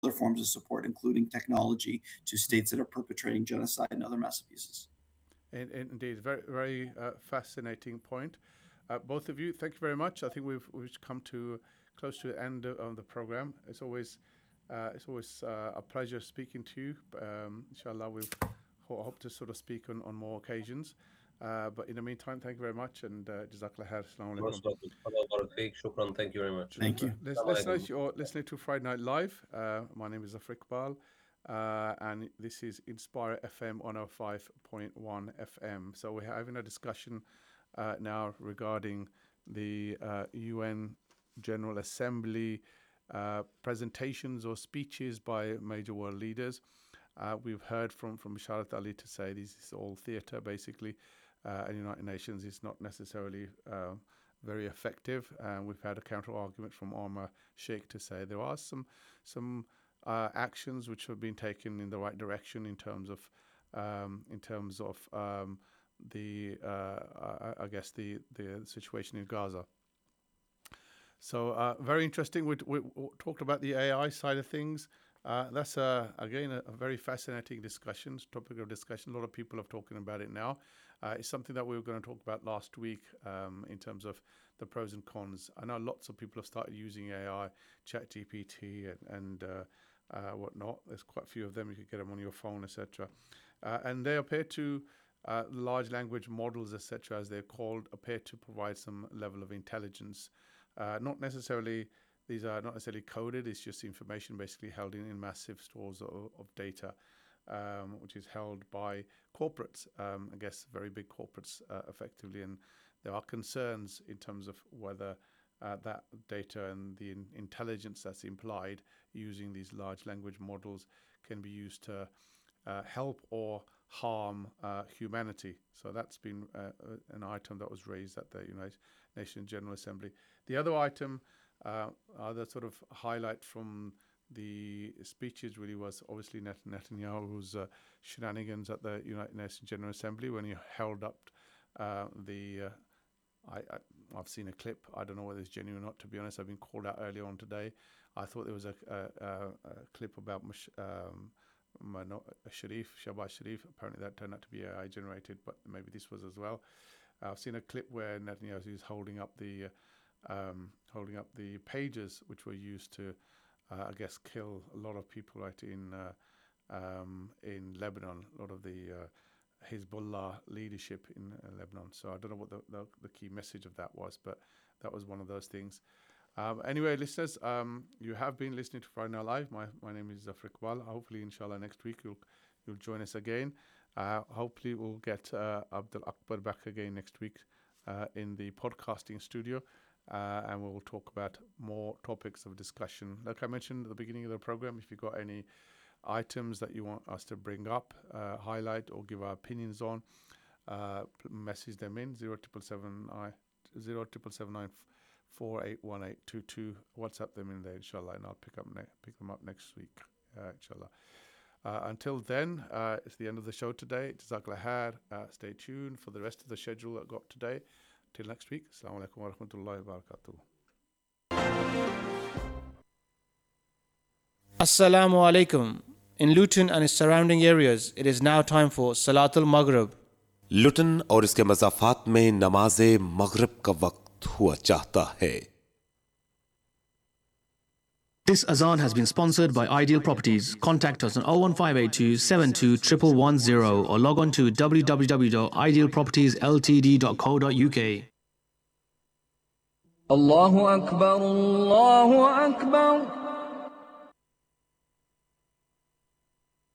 other forms of support, including technology, to states that are perpetrating genocide and other mass abuses. Indeed, very, very fascinating point. Both of you, thank you very much. I think we've come to close to the end of the program. It's always a pleasure speaking to you. Inshallah, we hope to sort of speak on more occasions. But in the meantime, thank you very much, and Jazakallah khair. Assalamu alaikum. Shukran. Thank you very much. Thank you. Listeners, you're listening to Friday Night Live. My name is Zafar Iqbal, and this is Inspire FM 105.1 FM. So we're having a discussion now regarding the UN General Assembly presentations or speeches by major world leaders. We've heard from Bisharat Ali to say this is all theatre, basically, and United Nations is not necessarily very effective. We've had a counter argument from Omar Sheikh to say there are some actions which have been taken in the right direction in terms of the situation in Gaza. So very interesting. We talked about the AI side of things. That's again a very fascinating topic of discussion. A lot of people are talking about it now. It's something that we were going to talk about last week in terms of the pros and cons. I know lots of people have started using AI, ChatGPT, and whatnot. There's quite a few of them. You could get them on your phone, etc. And they appear to large language models, etc., as they're called, appear to provide some level of intelligence. These are not necessarily coded. It's just information basically held in massive stores of data, which is held by corporates, I guess very big corporates effectively. And there are concerns in terms of whether that data and the intelligence that's implied using these large language models can be used to help or harm humanity. So that's been an item that was raised at the United Nations General Assembly. The other item, other sort of highlight from the speeches really was obviously Netanyahu's shenanigans at the United Nations General Assembly when he held up I've seen a clip. I don't know whether it's genuine or not, to be honest. I've been called out earlier on today. I thought there was a clip about Shahbaz Sharif. Apparently that turned out to be AI generated, but maybe this was as well. I've seen a clip where Netanyahu is holding up the pages which were used to, I guess, kill a lot of people right in Lebanon. A lot of the Hezbollah leadership in Lebanon. So I don't know what the key message of that was, but that was one of those things. Anyway, listeners, you have been listening to Friday Night Live. My name is Zafar Iqbal. Hopefully, inshallah, next week you'll join us again. Hopefully, we'll get Abdul Akbar back again next week in the podcasting studio, and we'll talk about more topics of discussion. Like I mentioned at the beginning of the program, if you've got any items that you want us to bring up, highlight, or give our opinions on, message them in 0779 481822. WhatsApp them in there, inshallah, and I'll pick them up next week, inshallah. Until then, it's the end of the show today. Jazakallah khair. Stay tuned for the rest of the schedule that got today. Till next week. Assalamu alaikum wa rahmatullahi wa barakatuh. Assalamu alaikum. In Luton and its surrounding areas, it is now time for Salatul Maghrib. लुटन और इसके मज़ाफ़ात में नमाज मगरिब का वक्त हुआ चाहता है. This azan has been sponsored by Ideal Properties. Contact us on 01582 72 111 or log on to www.idealpropertiesltd.co.uk. Allahu Akbar, Allahu Akbar.